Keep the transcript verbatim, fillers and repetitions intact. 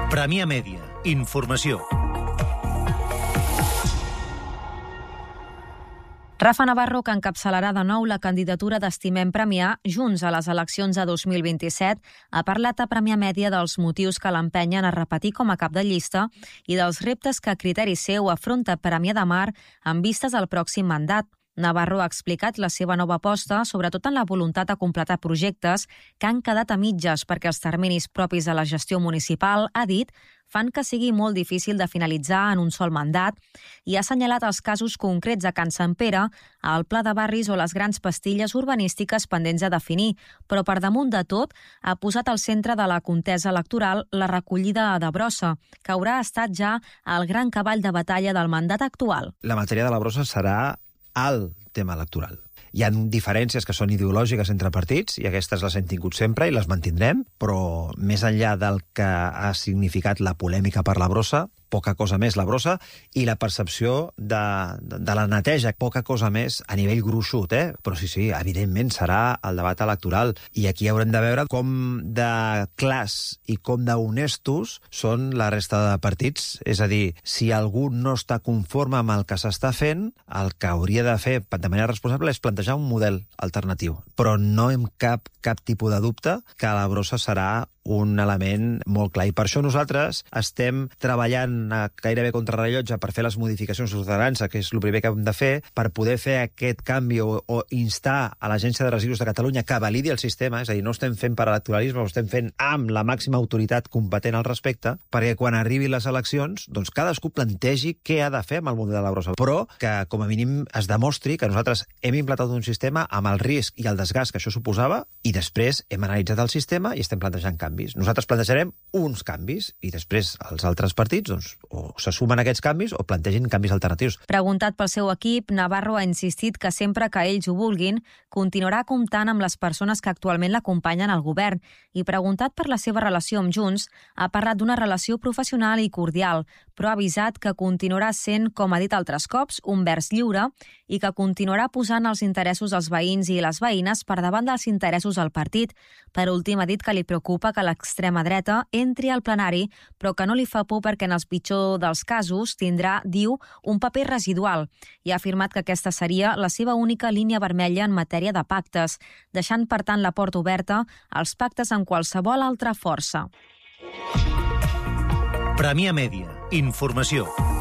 Premià Mèdia. Informació. Rafa Navarro, que encapçalarà de nou la candidatura d'Estimem Premià Junts a les eleccions de dos mil vint-i-set, ha parlat a Premià Mèdia dels motius que l'empenyen a repetir com a cap de llista i dels reptes que a criteri seu afronta Premià de Mar amb vistes al pròxim mandat. Navarro ha explicat la seva nova aposta, sobretot en la voluntat de completar projectes que han quedat a mitges perquè els terminis propis de la gestió municipal, ha dit, fan que sigui molt difícil de finalitzar en un sol mandat i ha assenyalat els casos concrets a Can Sant Pere, al Pla de Barris o les grans pastilles urbanístiques pendents de definir, però per damunt de tot ha posat al centre de la contesa electoral la recollida de brossa, que haurà estat ja el gran cavall de batalla del mandat actual. La matèria de la brossa serà el tema electoral. Hi ha diferències que són ideològiques entre partits i aquestes les hem tingut sempre i les mantindrem, però més enllà del que ha significat la polèmica per la brossa, poca cosa més la brossa, i la percepció de, de, de la neteja, poca cosa més a nivell gruixut, eh? Però sí, sí, evidentment serà el debat electoral. I aquí haurem de veure com de clars i com d'honestos són la resta de partits. És a dir, si algú no està conforme amb el que s'està fent, el que hauria de fer de manera responsable és plantejar un model alternatiu. Però no amb cap, cap tipus de dubte que la brossa serà un element molt clar. I per això nosaltres estem treballant gairebé contrarrellotge per fer les modificacions d'ordenança, que és el primer que hem de fer, per poder fer aquest canvi o, o instar a l'Agència de Residus de Catalunya que validi el sistema, és a dir, no estem fent per electoralisme, ho estem fent amb la màxima autoritat competent al respecte, perquè quan arribin les eleccions, doncs cadascú plantegi què ha de fer amb el model de la brossa, però que com a mínim es demostri que nosaltres hem implantat un sistema amb el risc i el desgast que això suposava i després hem analitzat el sistema i estem plantejant canvis. Nosaltres plantejarem uns canvis i després els altres partits doncs, o se sumen a aquests canvis o plantegin canvis alternatius. Preguntat pel seu equip, Navarro ha insistit que sempre que ells ho vulguin, continuarà comptant amb les persones que actualment l'acompanyen al govern i preguntat per la seva relació amb Junts, ha parlat d'una relació professional i cordial, però ha avisat que continuarà sent, com ha dit altres cops, un vers lliure i que continuarà posant els interessos dels veïns i les veïnes per davant dels interessos del partit. Per últim, ha dit que li preocupa que l'extrema dreta entri al plenari, però que no li fa por perquè en el pitjor dels casos tindrà, diu, un paper residual i ha afirmat que aquesta seria la seva única línia vermella en matèria de pactes, deixant per tant la porta oberta als pactes amb qualsevol altra força. Premià Mèdia. Informació.